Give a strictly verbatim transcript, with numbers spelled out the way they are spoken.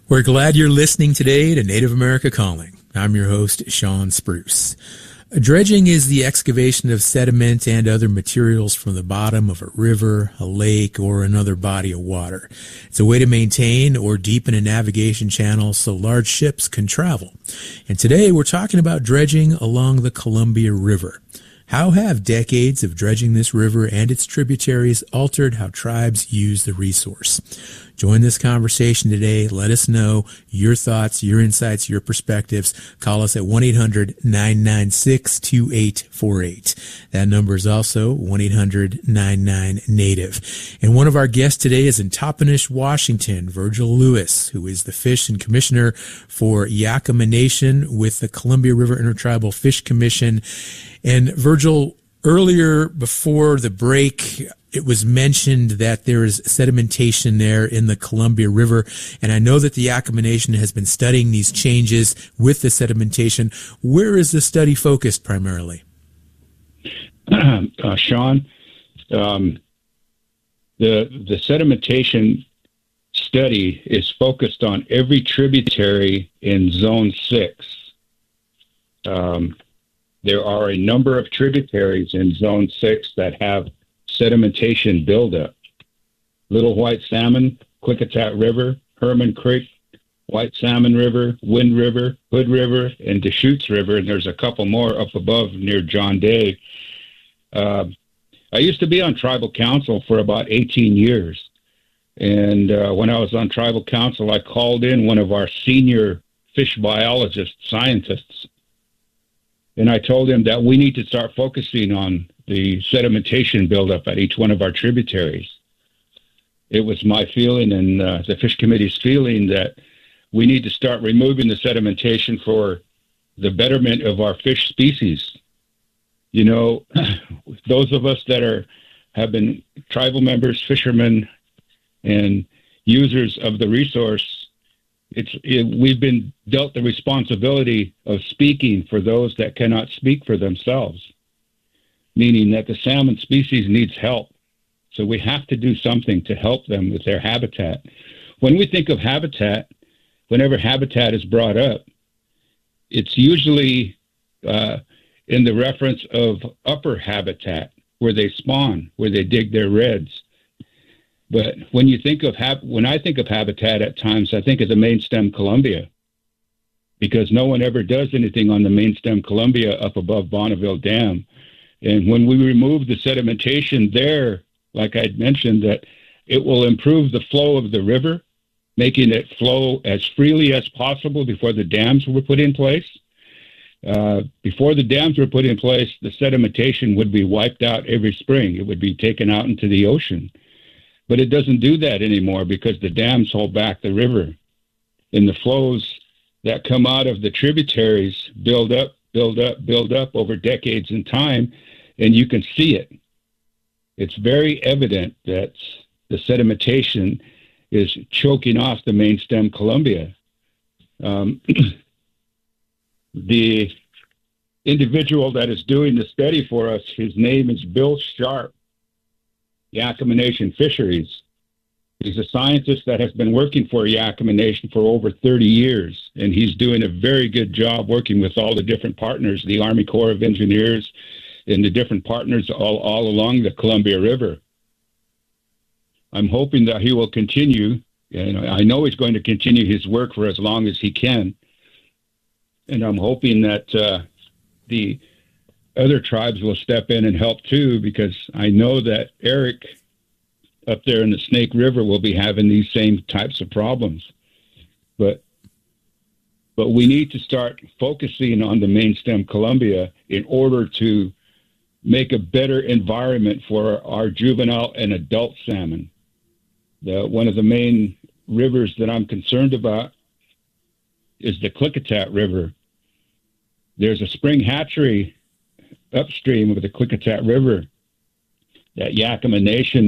We're glad you're listening today to Native America Calling. I'm your host, Sean Spruce. Dredging is the excavation of sediment and other materials from the bottom of a river, a lake, or another body of water. It's a way to maintain or deepen a navigation channel so large ships can travel. And today we're talking about dredging along the Columbia River. How have decades of dredging this river and its tributaries altered how tribes use the resource? Join this conversation today. Let us know your thoughts, your insights, your perspectives. Call us at one eight hundred nine nine six two eight four eight. That number is also one eight hundred nine nine native. And one of our guests today is in Toppenish, Washington, Virgil Lewis, who is the Fish and Commissioner for Yakama Nation with the Columbia River Intertribal Fish Commission. And Virgil, earlier before the break, it was mentioned that there is sedimentation there in the Columbia River, and I know that the Yakama Nation has been studying these changes with the sedimentation. Where is the study focused primarily? Uh, Sean, um, the the sedimentation study is focused on every tributary in Zone six. Um, there are a number of tributaries in Zone six that have sedimentation buildup. Little White Salmon, Klickitat River, Herman Creek, White Salmon River, Wind River, Hood River, and Deschutes River, and there's a couple more up above near John Day. Uh, I used to be on tribal council for about eighteen years, and uh, when I was on tribal council, I called in one of our senior fish biologist scientists, and I told him that we need to start focusing on the sedimentation buildup at each one of our tributaries. It was my feeling and uh, the Fish Committee's feeling that we need to start removing the sedimentation for the betterment of our fish species. You know, those of us that are have been tribal members, fishermen, and users of the resource, it's it, we've been dealt the responsibility of speaking for those that cannot speak for themselves, meaning that the salmon species needs help. So we have to do something to help them with their habitat. When we think of habitat, whenever habitat is brought up, it's usually uh, in the reference of upper habitat, where they spawn, where they dig their redds. But when you think of hab- when I think of habitat at times, I think of the main stem Columbia, because no one ever does anything on the main stem Columbia up above Bonneville Dam. And when we remove the sedimentation there, like I'd mentioned, that it will improve the flow of the river, making it flow as freely as possible before the dams were put in place. Uh, before the dams were put in place, the sedimentation would be wiped out every spring. It would be taken out into the ocean. But it doesn't do that anymore because the dams hold back the river. And the flows that come out of the tributaries build up, build up, build up over decades in time, and you can see it. It's very evident that the sedimentation is choking off the main stem Columbia. Um, the individual that is doing the study for us, his name is Bill Sharp, Yakama Nation Fisheries. He's a scientist that has been working for Yakama Nation for over thirty years, and he's doing a very good job working with all the different partners, the Army Corps of Engineers, and the different partners all, all along the Columbia River. I'm hoping that he will continue, and I know he's going to continue his work for as long as he can. And I'm hoping that uh, the other tribes will step in and help too, because I know that Eric up there in the Snake River will be having these same types of problems. But but we need to start focusing on the main stem Columbia in order to make a better environment for our juvenile and adult salmon. The, one of the main rivers that I'm concerned about is the Klickitat River. There's a spring hatchery upstream of the Klickitat River that Yakama Nation